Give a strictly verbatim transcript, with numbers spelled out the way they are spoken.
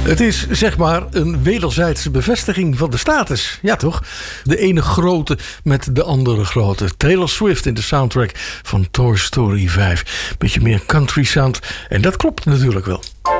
Het is zeg maar een wederzijdse bevestiging van de status. Ja toch? De ene grote met de andere grote. Taylor Swift in de soundtrack van Toy Story vijf. Beetje meer country sound. En dat klopt natuurlijk wel.